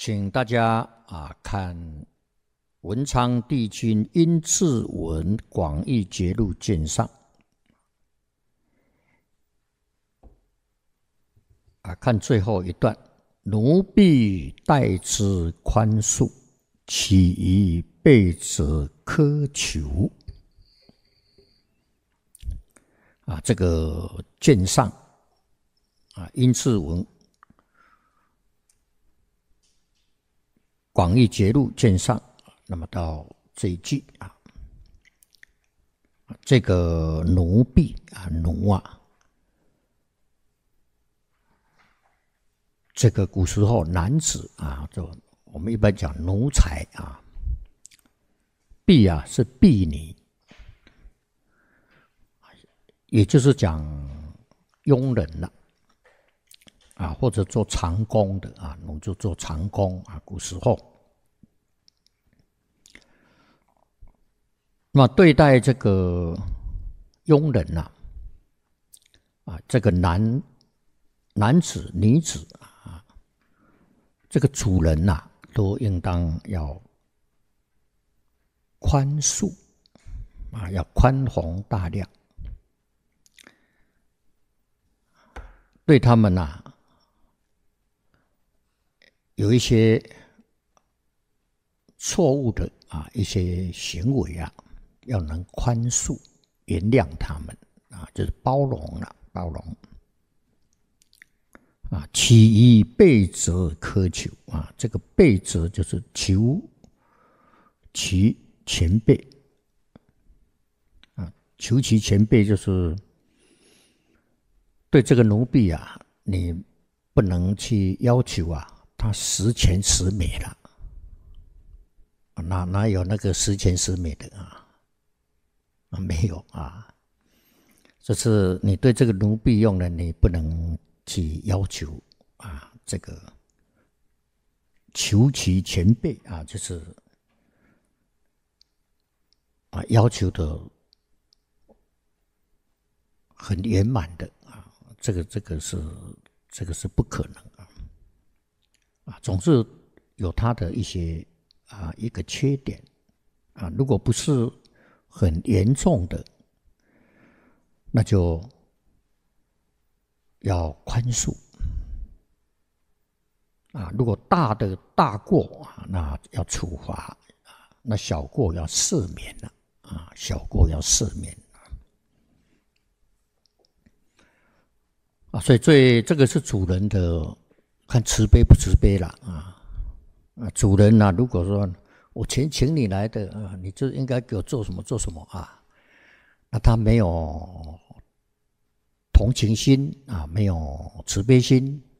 请大家看文昌帝君殷志文广义节录卷上看最后一段，奴婢待之宽恕，岂以备者苛求。这个卷上殷志文广义节录卷上，那么到这一句这个奴婢奴这个古时候男子就我们一般讲奴才婢是婢女，也就是讲佣人了或者做长工的奴就做长工古时候，那么对待这个佣人这个男子女子这个主人都应当要宽恕要宽宏大量，对他们有一些错误的一些行为要能宽恕原谅他们就是包容包容岂以备者苛求这个备者就是求其前辈求其前辈就是对这个奴婢你不能去要求他十全十美了哪有那个十全十美的没有就是你对这个奴婢用人，你不能去要求这个求其前辈就是要求的很圆满的这个是不可能总是有他的一些一个缺点如果不是很严重的，那就要宽恕如果大过那要处罚那小过要赦免小过要赦免所以这个是主人的看慈悲不慈悲了主人如果说我钱请你来的你就应该给我做什么做什么那他没有同情心没有慈悲心